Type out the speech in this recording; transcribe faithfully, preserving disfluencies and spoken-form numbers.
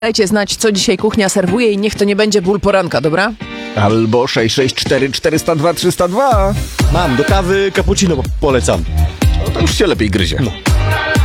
Dajcie znać, co dzisiaj kuchnia serwuje i niech to nie będzie ból poranka, dobra? Albo sześć sześć cztery cztery zero dwa trzysta dwa. Mam, do kawy cappuccino polecam. No to już się lepiej gryzie. No.